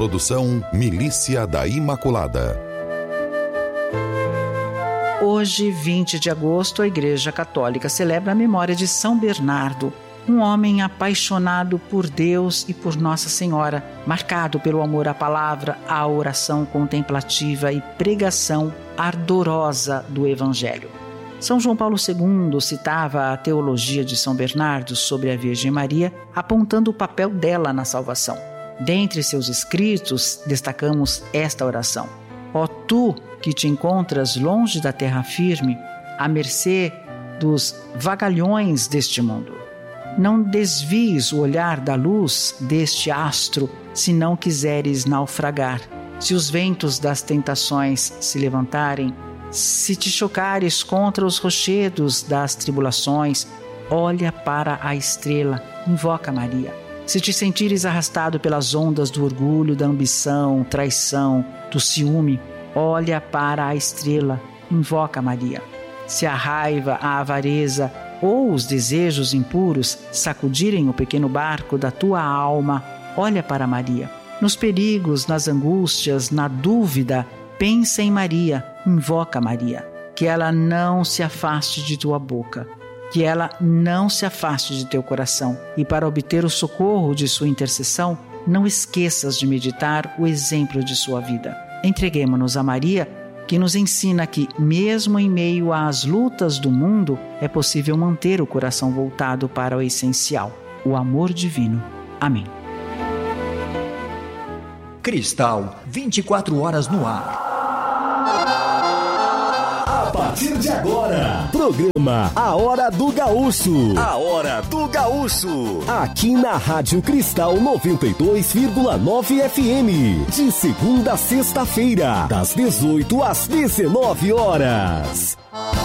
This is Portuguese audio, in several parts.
Produção Milícia da Imaculada. Hoje, 20 de agosto, a Igreja Católica celebra a memória de São Bernardo, um homem apaixonado por Deus e por Nossa Senhora, marcado pelo amor à palavra, à oração contemplativa e pregação ardorosa do Evangelho. São João Paulo II citava a teologia de São Bernardo sobre a Virgem Maria, apontando o papel dela na salvação. Dentre seus escritos, destacamos esta oração: Ó tu que te encontras longe da terra firme, à mercê dos vagalhões deste mundo. Não desvies o olhar da luz deste astro, se não quiseres naufragar. Se os ventos das tentações se levantarem, se te chocares contra os rochedos das tribulações, olha para a estrela, invoca Maria. Se te sentires arrastado pelas ondas do orgulho, da ambição, traição, do ciúme, olha para a estrela, invoca Maria. Se a raiva, a avareza ou os desejos impuros sacudirem o pequeno barco da tua alma, olha para Maria. Nos perigos, nas angústias, na dúvida, pensa em Maria, invoca Maria. Que ela não se afaste de tua boca, que ela não se afaste de teu coração. E para obter o socorro de sua intercessão, não esqueças de meditar o exemplo de sua vida. Entreguemo-nos a Maria, que nos ensina que, mesmo em meio às lutas do mundo, é possível manter o coração voltado para o essencial, o amor divino. Amém. Cristal, 24 horas no ar. A partir de agora, programa A Hora do Gaúcho. A Hora do Gaúcho. Aqui na Rádio Cristal 92,9 FM. De segunda a sexta-feira, das 18 às 19 horas.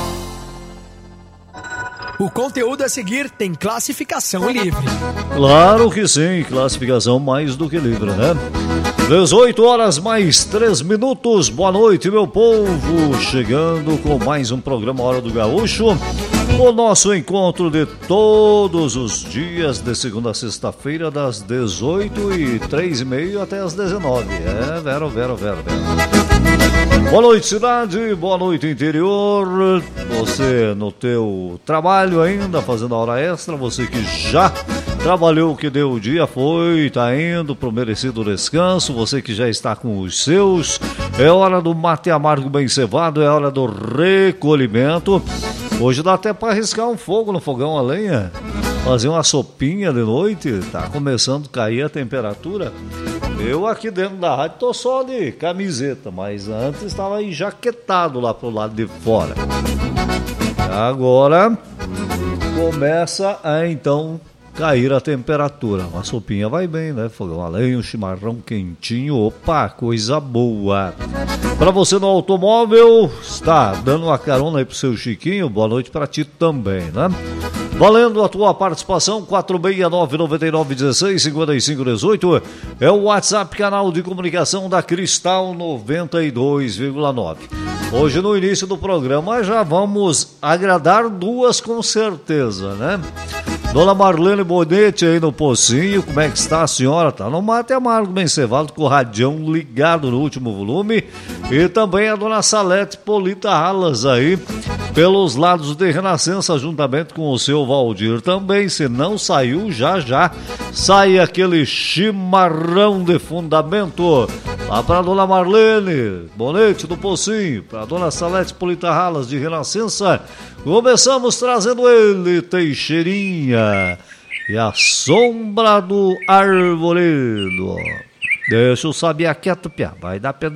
O conteúdo a seguir tem classificação livre. Claro que sim, classificação mais do que livre, né? 18 horas mais 3 minutos. Boa noite, meu povo. Chegando com mais um programa Hora do Gaúcho. O nosso encontro de todos os dias, de segunda a sexta-feira, das 18h03h30 até as 19h. É, Vero. Boa noite, cidade. Boa noite, interior. Você no teu trabalho ainda, fazendo a hora extra. Você que já trabalhou o que deu o dia, tá indo pro merecido descanso. Você que já está com os seus. É hora do mate amargo bem cevado, é hora do recolhimento. Hoje dá até para arriscar um fogo no fogão a lenha, fazer uma sopinha de noite. Tá começando a cair a temperatura. Eu aqui dentro da rádio tô só de camiseta, mas antes estava enjaquetado lá pro lado de fora. Agora começa a então cair a temperatura. Uma sopinha vai bem, né? Fogão a lenha, um chimarrão quentinho. Opa, coisa boa. Para você no automóvel, está dando uma carona aí pro seu Chiquinho. Boa noite para ti também, né? Valendo a tua participação, 469-9916-5518. É o WhatsApp, canal de comunicação da Cristal 92,9. Hoje, no início do programa, já vamos agradar duas com certeza, né? Dona Marlene Bonete aí no Pocinho, como é que está a senhora? Tá no mate amargo bem cevado, com o radião ligado no último volume. E também a Dona Salete Polita Alas aí, pelos lados de Renascença, juntamente com o seu Valdir também. Se não saiu, já sai aquele chimarrão de fundamento. Lá para a Dona Marlene Bonete do Pocinho, para a Dona Salete Polita Alas de Renascença. Começamos trazendo ele, Teixeirinha e a Sombra do Arvoredo. Deixa eu saber quieto, piá. Vai dar